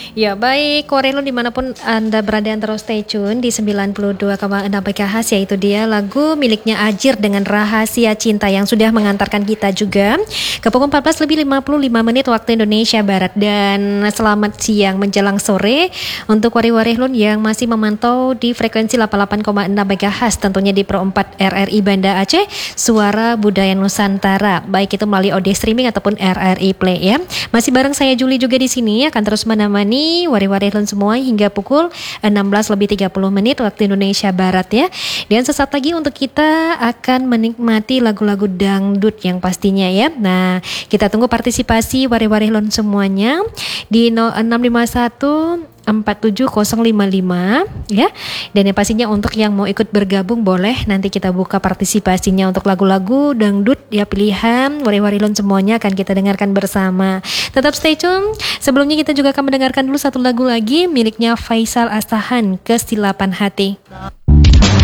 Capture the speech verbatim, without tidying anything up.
Ya baik, Korelo dimanapun Anda berada, terus stay tune di sembilan puluh dua koma enam M H Z, yaitu dia lagu miliknya Ajir dengan Rahasia Cinta yang sudah mengantarkan kita juga ke pukul empat belas lebih lima puluh lima menit waktu Indonesia Barat. Dan selamat siang menjelang sore untuk wari-wari lun yang masih memantau di frekuensi delapan puluh delapan koma enam M H Z, tentunya di Pro empat R R I Banda Aceh, Suara Budaya Nusantara, baik itu melalui audio streaming ataupun R R I Play ya. Masih bareng saya Juli juga di sini, akan terus menemani wari-wari lun semua hingga pukul enam belas lebih tiga puluh menit waktu Indonesia Barat ya. Dan sesaat lagi untuk kita akan menikmati lagu-lagu dangdut yang pastinya ya. Nah, kita tunggu partisipasi wari-wari lun semuanya di nol enam lima satu empat tujuh nol lima lima ya. Dan yang pastinya untuk yang mau ikut bergabung boleh nanti kita buka partisipasinya untuk lagu-lagu dangdut ya, pilihan wari-wari lun semuanya akan kita dengarkan bersama. Tetap stay tune. Sebelumnya kita juga akan mendengarkan dulu satu lagu lagi miliknya Faisal Astahan, Kesilapan Hati.